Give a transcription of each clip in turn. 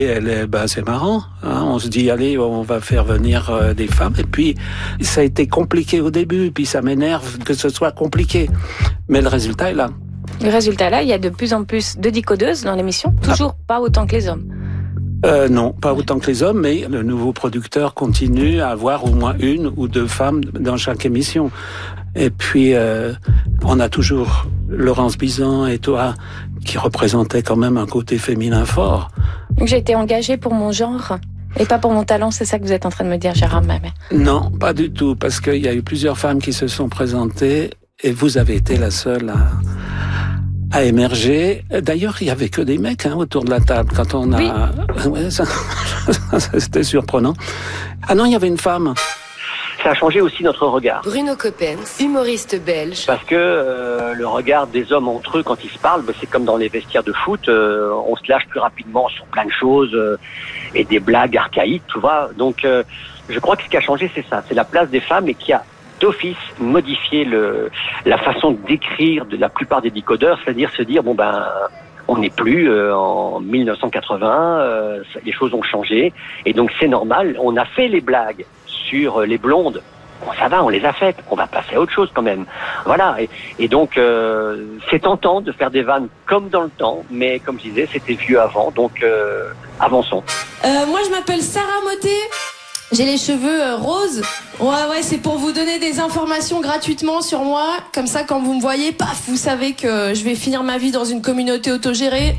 C'est marrant, hein. On se dit, allez, on va faire venir des femmes. Et puis, ça a été compliqué au début. Puis ça m'énerve que ce soit compliqué. Mais le résultat est là. Le résultat là, il y a de plus en plus de décodeuses dans l'émission. Toujours pas autant que les hommes. Non, pas autant que les hommes, mais le nouveau producteur continue à avoir au moins 1 ou 2 femmes dans chaque émission. Et puis, on a toujours Laurence Bizan et toi, qui représentaient quand même un côté féminin fort. Donc j'ai été engagée pour mon genre et pas pour mon talent, c'est ça que vous êtes en train de me dire, Gérard Mamet? Non, pas du tout, parce qu'il y a eu plusieurs femmes qui se sont présentées et vous avez été la seule à émerger. D'ailleurs, il y avait que des mecs autour de la table quand on a... Oui. Ouais, c'était surprenant. Ah non, il y avait une femme. Ça a changé aussi notre regard. Bruno Coppens, humoriste belge. Parce que le regard des hommes entre eux quand ils se parlent, c'est comme dans les vestiaires de foot, on se lâche plus rapidement sur plein de choses et des blagues archaïques, tu vois. Donc je crois que ce qui a changé, c'est ça, c'est la place des femmes et qui a d'office modifié la façon d'écrire de la plupart des décodeurs, c'est-à-dire se dire on n'est plus en 1980, les choses ont changé et donc c'est normal. On a fait les blagues sur les blondes. Bon, ça va, on les a faites. On va passer à autre chose quand même. Voilà. Et donc, c'est tentant de faire des vannes comme dans le temps, mais comme je disais, c'était vieux avant, donc avançons. Moi, je m'appelle Sarah Motet. J'ai les cheveux roses. Ouais, c'est pour vous donner des informations gratuitement sur moi. Comme ça, quand vous me voyez, paf, vous savez que je vais finir ma vie dans une communauté autogérée.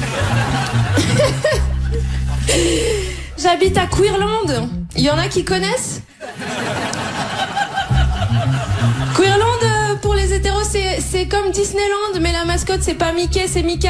J'habite à Queerland. Il y en a qui connaissent? Queerland, pour les hétéros, c'est comme Disneyland, mais la mascotte, c'est pas Mickey, c'est Mika.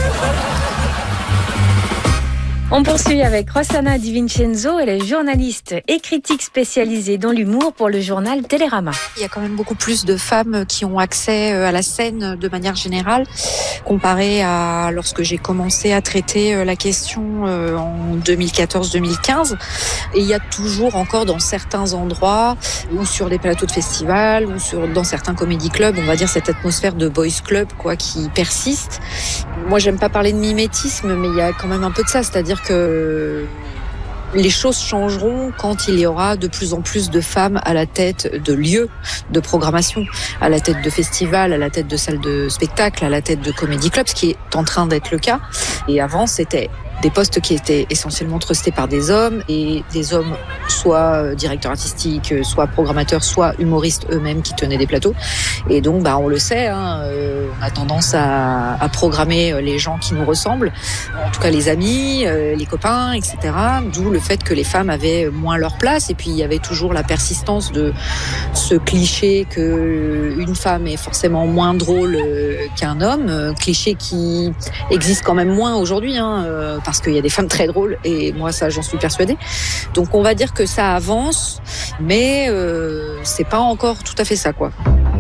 On poursuit avec Rossana Di Vincenzo. Elle est journaliste et critique spécialisée dans l'humour pour le journal Télérama. Il y a quand même beaucoup plus de femmes qui ont accès à la scène de manière générale, comparé à lorsque j'ai commencé à traiter la question en 2014-2015. Et il y a toujours encore dans certains endroits, ou sur des plateaux de festivals, ou dans certains comédie clubs, on va dire cette atmosphère de boys club qui persiste. Moi, j'aime pas parler de mimétisme, mais il y a quand même un peu de ça, c'est-à-dire que les choses changeront quand il y aura de plus en plus de femmes à la tête de lieux de programmation, à la tête de festivals, à la tête de salles de spectacle, à la tête de comédie clubs, ce qui est en train d'être le cas. Et avant, c'était des postes qui étaient essentiellement trustés par des hommes, et des hommes soit directeurs artistiques, soit programmateurs, soit humoristes eux-mêmes qui tenaient des plateaux. Et donc, on le sait, on a tendance à programmer les gens qui nous ressemblent, en tout cas les amis, les copains, etc. D'où le fait que les femmes avaient moins leur place. Et puis, il y avait toujours la persistance de ce cliché que une femme est forcément moins drôle qu'un homme, cliché qui existe quand même moins aujourd'hui, parce qu'il y a des femmes très drôles, et moi ça j'en suis persuadée. Donc on va dire que ça avance, mais c'est pas encore tout à fait ça, quoi.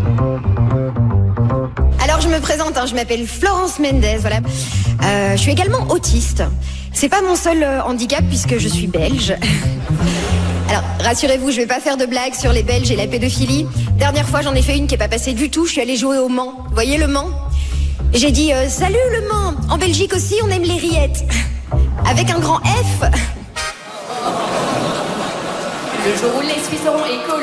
Alors je me présente, je m'appelle Florence Mendez, voilà. Je suis également autiste. C'est pas mon seul handicap puisque je suis belge. Alors rassurez-vous, je vais pas faire de blagues sur les Belges et la pédophilie. Dernière fois j'en ai fait une qui est pas passée du tout, je suis allée jouer au Mans. Vous voyez le Mans? J'ai dit salut le Mans, en Belgique aussi on aime les rillettes. Avec un grand F. Le jour où les Suisses seront écolos.